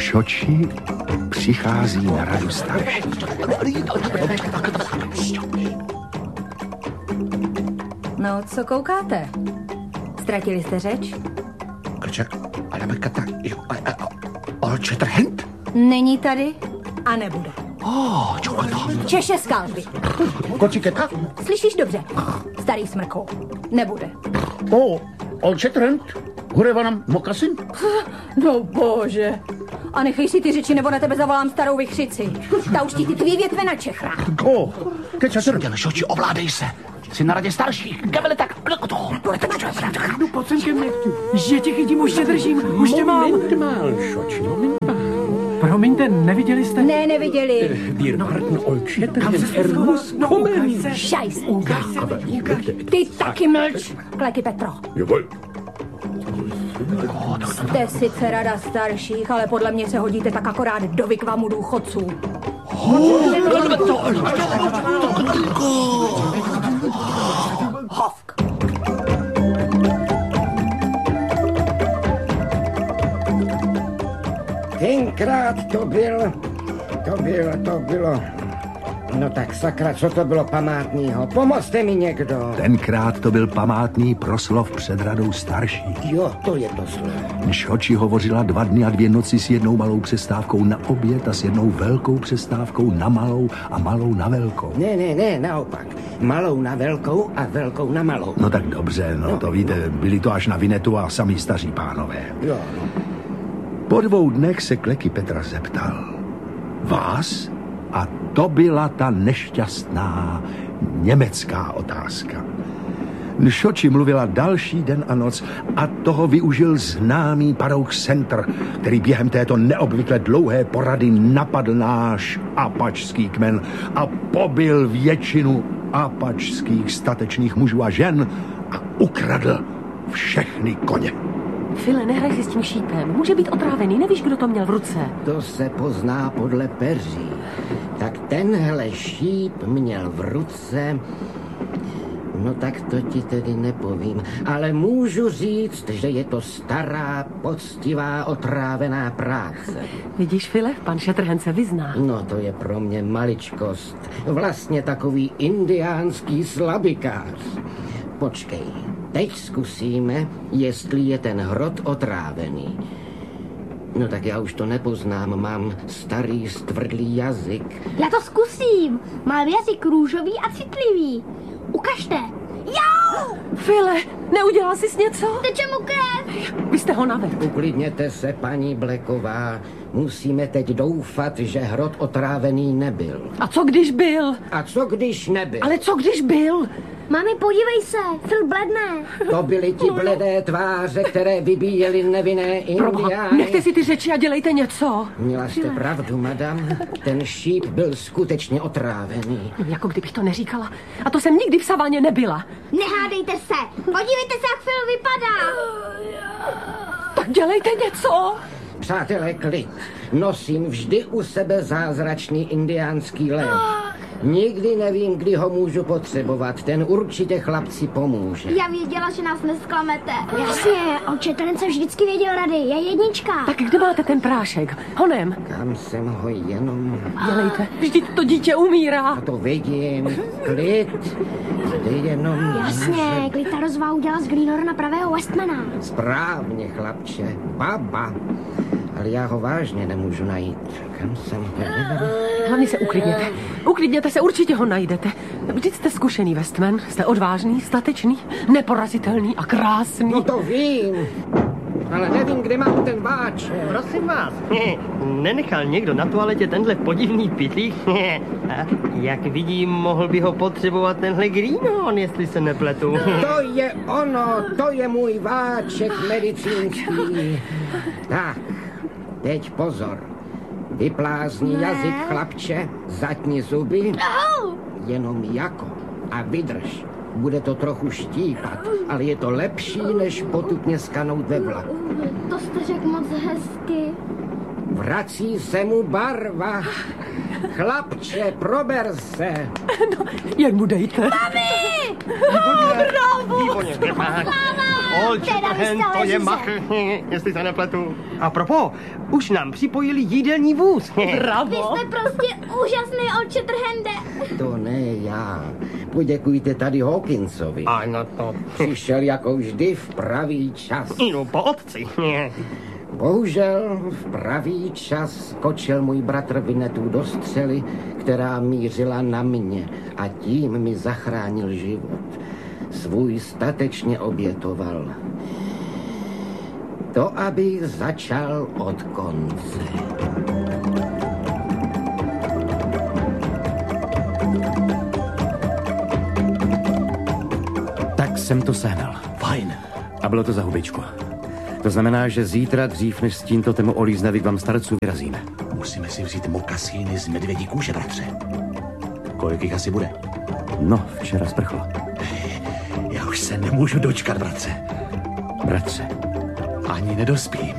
Nšoči přichází na radu starší. No, co koukáte? Ztratili jste řeč? Není tady a nebude. Češe skalpy. Slyšíš dobře? Starý smrkou. Nebude. Hurevanam mokasin? No bože. A nechej si ty řeči, nebo na tebe zavolám starou vychřici. Ta už ti ty tvý větve na čechra. Nšoči, ovládej se. Jsi na radě starších. Gavele tak. No pojď sem ke mně. Že tě chytím, už tě držím. Už tě mám. Promiňte, neviděli jste? Ne, neviděli. Kam se schoval? No, ukaj se. Šajs. Ty taky mlč, Kleky Petro. Jste sice rada starších, ale podle mě se hodíte tak akorát do vykvamu důchodců. Hovk. Tenkrát to bylo. No tak sakra, co to bylo památnýho? Pomozte mi někdo. Tenkrát to byl památný proslov před radou starších. Jo, to je to slovo. Nšoči hovořila 2 dny a 2 noci s jednou malou přestávkou na oběd a s jednou velkou přestávkou na malou a malou na velkou. Ne, naopak. Malou na velkou a velkou na malou. No tak dobře, no to víte, byli to až na Vinetu a sami staří pánové. Jo. Po 2 dnech se Kleky Petra zeptal. Vás? A to byla ta nešťastná německá otázka. Nšoči mluvila další den a noc a toho využil známý parouk Center, který během této neobvykle dlouhé porady napadl náš apačský kmen a pobil většinu apačských statečných mužů a žen a ukradl všechny koně. File, nehraj si s tím šípem. Může být otrávený, nevíš, kdo to měl v ruce. To se pozná podle peří. Tak tenhle šíp měl v ruce... No tak to ti tedy nepovím, ale můžu říct, že je to stará, poctivá, otrávená práce. Vidíš, File, pan Šetrhen se vyzná. No to je pro mě maličkost. Vlastně takový indiánský slabikář. Počkej, teď zkusíme, jestli je ten hrot otrávený. No tak já už to nepoznám, mám starý stvrdlý jazyk. Já to zkusím, mám jazyk růžový a citlivý. Ukažte. Jau! File, neudělal jsi něco? Teče mu krev. Vy jste ho navedl. Uklidněte se, paní Bleková. Musíme teď doufat, že hrot otrávený nebyl. A co když byl? A co když nebyl? Ale co když byl? Mami, podívej se, Phil bledne. To byly ti bledé tváře, které vybíjely nevinné indiány. Nechte si ty řeči a dělejte něco. Měla jste pravdu, madam. Ten šíp byl skutečně otrávený. Jako kdybych to neříkala. A to jsem nikdy v saváně nebyla. Nehádejte se. Podívejte se, jak Phil vypadá. Tak dělejte něco. Přátelé, klid. Nosím vždy u sebe zázračný indiánský lev. Nikdy nevím, kdy ho můžu potřebovat. Ten určitě chlapci pomůže. Já věděla, že nás nesklamete. Jasně, oče, ten se vždycky věděl rady. Je jednička. Tak kde máte ten prášek? Honem. Kam jsem ho jenom... Dělejte, vždyť to dítě umírá. A to vidím. Klid. Jde jenom... Jasně, Klita rozvá udělal z Greenora na pravého Westmana. Správně, chlapče. Baba. Ale já ho vážně nemůžu najít. Kam jsem ho... Hlavně se uklidněte. Uklidněte se, určitě ho najdete. Vždyť jste zkušený Westman, jste odvážný, statečný, neporazitelný a krásný. No to vím, ale nevím, kde mám ten váč. Prosím vás, nenechal někdo na toaletě tenhle podivný pytlík? Jak vidím, mohl by ho potřebovat tenhle Greenhorn, jestli se nepletu. To je ono, to je můj váček medicínský. Tak, teď pozor. Vyplázni jazyk, chlapče, zatni zuby, jenom jako a vydrž. Bude to trochu štípat, ale je to lepší, než potupně skanout ve vlaku. To jste řekl moc hezky. Vrací se mu barva. Chlapče, prober se. No, jak mu dejte? Mami! Výborně, Mama! Old Shatterhand, to je machr, jestli se nepletu. A propos, už nám připojili jídelní vůz. Bravo. Vy jste prostě úžasný, Old Shatterhande. To ne já. Poděkujte tady Hawkinsovi. Ano to. Přišel jako vždy v pravý čas. No po otci. Bohužel v pravý čas skočil můj bratr Winnetou do střely, která mířila na mě a tím mi zachránil život. Svůj statečně obětoval. To, aby začal od konce. Tak jsem to sehnal. Fajn. A bylo to za hubičku. To znamená, že zítra dřív, než stín to tému olíznaví k vám starců vyrazíme. Musíme si vzít mokasíny z medvědí kůže, bratře. Kolik jich asi bude? No, včera sprchlo. Já už se nemůžu dočkat, bratře. Bratře. Ani nedospím.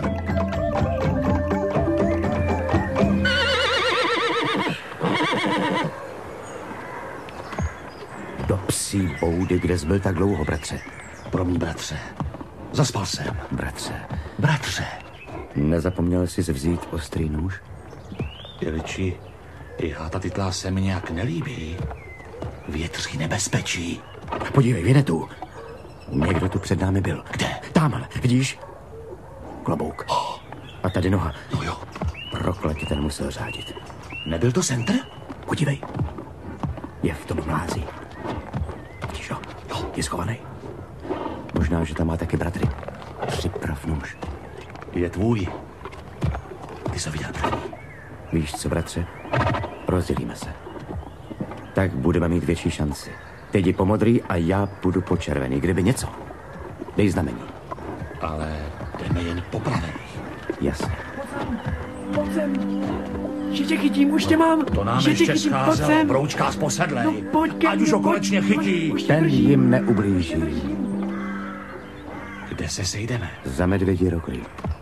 Do psí boudy, kde jsi byl tak dlouho, bratře. Promiň, bratře. Zaspal jsem. Bratře. Bratře. Nezapomněl jsi vzít ostrý nůž? Jeliči, já ta titlá se mi nějak nelíbí. Větří nebezpečí. Podívej, Winnetou. Někdo tu před námi byl. Kde? Tamhle, vidíš? Klobouk. Oh. A tady noha. No jo. Prokletě, ten musel řádit. Nebyl to Center? Podívej. Je v tom mlází. Vidíš ho? Jo. Je schovaný. Možná, že tam má taky bratry. Připrav nůž. Je tvůj. Ty jsi viděl první. Víš co, bratře? Rozdělíme se. Tak budeme mít větší šanci. Ty jdi po modrý a já půjdu po červený. Kdyby něco, dej znamení. Ale jdeme jen po pravé. Jasně. Pojď sem. Že tě chytím, už tě mám. To nám že ještě chytím, pojď scházelo, sem. broučkář posedlej. No, pojď ke Ať mně, už ho pojď, konečně chytí. už tě Ten držím. jim neublíží. Kde se sejdeme? Za medvědí roklí.